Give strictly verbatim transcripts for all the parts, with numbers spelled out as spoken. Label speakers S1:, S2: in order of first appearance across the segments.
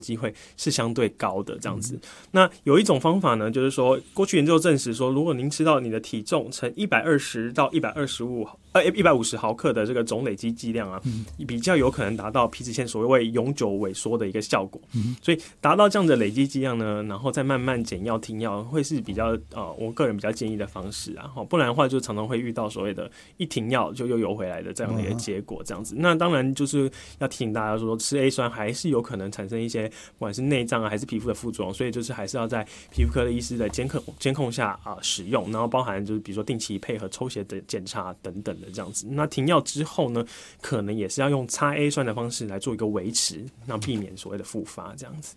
S1: 机会是相对高的这样子。嗯、那有一种方法呢，就是说过去研究证实说，如果您吃到你的体重乘一百二十到一百二十五呃一百五十毫克的这个总累积剂量啊，嗯、比较有可能达到皮脂腺所谓永久萎缩的一个效果。嗯、所以达到这样的累积剂量呢，然后再慢慢减药停药，会是比较呃我个人比较建议的方式啊。不然的话，就常常会遇到所谓的一停药就又游回来的这样的一个结果，这样子。那当然就是要提醒大家说，吃 A 酸还是有可能产生一些不管是内脏啊还是皮肤的副作用，所以就是还是要在皮肤科的医师的监控监控下啊、呃、使用，然后包含就是比如说定期配合抽血的检查等等的这样子。那停药之后呢，可能也是要用擦 A 酸的方式来做一个维持，让避免所谓的复发这样子。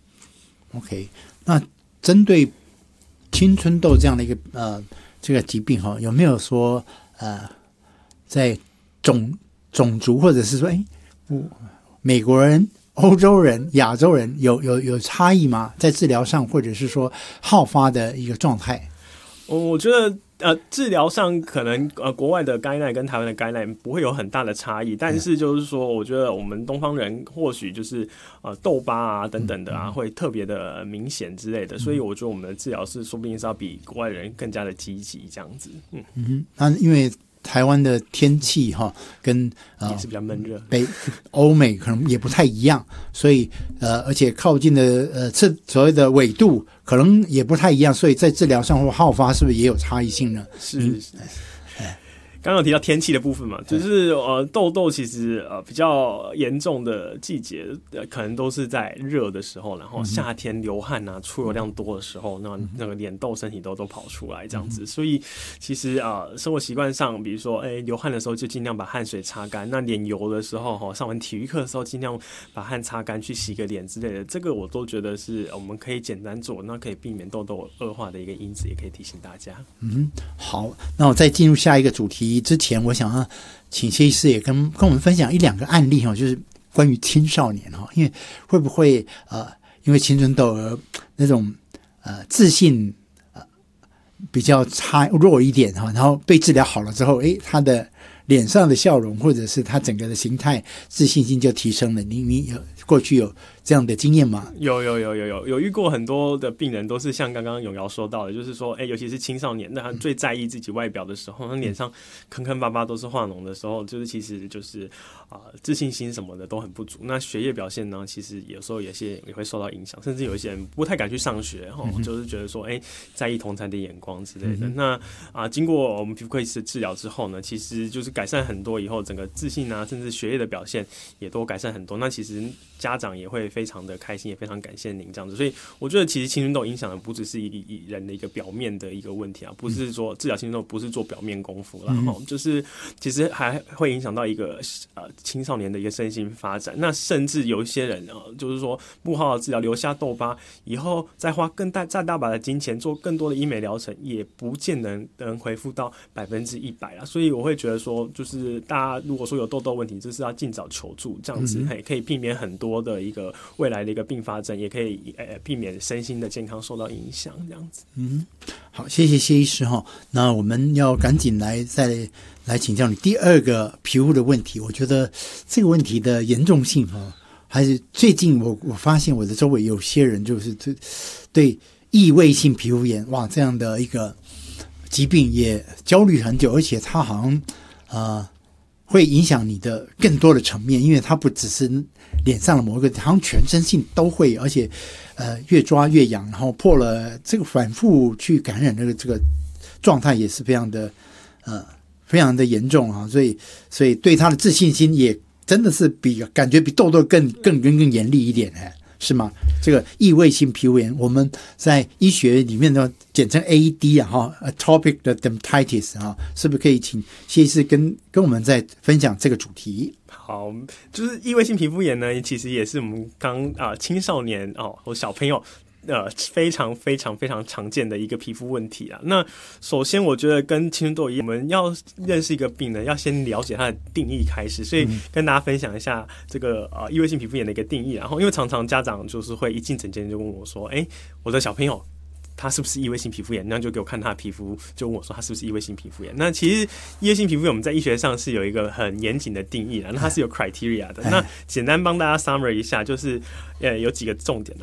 S2: OK， 那针对青春痘这样的一个呃这个疾病哈，有没有说呃在种种族或者是说哎美国人、欧洲人、亚洲人有有有差异吗？在治疗上，或者是说好发的一个状态？
S1: 我觉得呃，治疗上可能呃，国外的guideline跟台湾的guideline不会有很大的差异，但是就是说，我觉得我们东方人或许就是呃痘疤啊等等的啊，会特别的明显之类的，所以我觉得我们的治疗是说不定是要比国外人更加的积极这样子。嗯
S2: 嗯，那因为台湾的天气哈，跟呃
S1: 也是比较闷热，
S2: 北欧美可能也不太一样，所以呃，而且靠近的呃，这所谓的纬度可能也不太一样，所以在治疗上或好发是不是也有差异性呢？
S1: 是是是。刚刚有提到天气的部分嘛，就是呃痘痘其实呃比较严重的季节，呃可能都是在热的时候，然后夏天流汗啊、出油量多的时候，那那个脸痘、身体痘都跑出来这样子。所以其实啊、呃，生活习惯上，比如说哎流汗的时候就尽量把汗水擦干，那脸油的时候哈，上完体育课的时候尽量把汗擦干，去洗个脸之类的，这个我都觉得是我们可以简单做，那可以避免痘痘恶化的一个因子，也可以提醒大家。
S2: 嗯，好，那我再进入下一个主题之前，我想要请谢医师也跟跟我们分享一两个案例哈，就是关于青少年哈，因为会不会呃因为青春痘而那种呃自信呃比较差弱一点哈，然后被治疗好了之后，诶，他的脸上的笑容或者是他整个的形态自信心就提升了。你你有过去有这样的经验吗？
S1: 有有有有有有遇过很多的病人，都是像刚刚永尧说到的，就是说，哎、欸，尤其是青少年，那他最在意自己外表的时候，他脸上坑坑巴巴都是化脓的时候，就是其实就是啊、呃、自信心什么的都很不足。那学业表现呢，其实有时候有些也会受到影响，甚至有一些人不太敢去上学，哈、嗯，就是觉得说，哎、欸，在意同侪的眼光之类的。嗯、那啊、呃，经过我们皮肤科医师治疗之后呢，其实就是改善很多，以后整个自信啊，甚至学业的表现也都改善很多。那其实家长也会非常的开心，也非常感谢您这样子。所以我觉得其实青春痘影响的不只是一一人的一个表面的一个问题啊，不是说治疗青春痘不是做表面功夫啦，嗯、就是其实还会影响到一个呃青少年的一个身心发展。那甚至有一些人啊，就是说不好好治疗留下痘疤，以后再花更大再大把的金钱做更多的医美疗程，也不见能能恢复到百分之一百啦。所以我会觉得说，就是大家如果说有痘痘问题，就是要尽早求助，这样子也、嗯、可以避免很多的一个未来的一个并发症，也可以呃避免身心的健康受到影响，这样子。
S2: 嗯，好，谢谢谢医师哈。那我们要赶紧来再来请教你第二个皮肤的问题。我觉得这个问题的严重性哈，还是最近我我发现我的周围有些人就是对对异位性皮肤炎哇这样的一个疾病也焦虑很久，而且它好像呃会影响你的更多的层面，因为它不只是脸上的某一个，好像全身性都会，而且呃越抓越痒，然后破了这个反复去感染这个这个状态也是非常的呃非常的严重啊，所以所以对他的自信心也真的是比感觉比痘痘更更更更严厉一点哎。是吗？这个异位性皮肤炎，我们在医学里面呢简称 A E D 啊，哈 ，Atopic Dermatitis 啊，是不是可以请谢医师跟跟我们再分享这个主题？
S1: 好，就是异位性皮肤炎呢，其实也是我们刚啊、呃、青少年哦或小朋友。呃，非常非常非常常见的一个皮肤问题啊。那首先，我觉得跟青春痘一样，我们要认识一个病人，要先了解它的定义开始。所以跟大家分享一下这个呃异位性皮肤炎的一个定义。然后，因为常常家长就是会一进诊间就问我说：“哎，我的小朋友。”他是不是异位性皮肤炎？那就给我看他的皮肤，就问我说他是不是异位性皮肤炎。那其实异位性皮肤炎我们在医学上是有一个很严谨的定义的，那它是有 criteria 的。那简单帮大家 summary 一下，就是呃有几个重点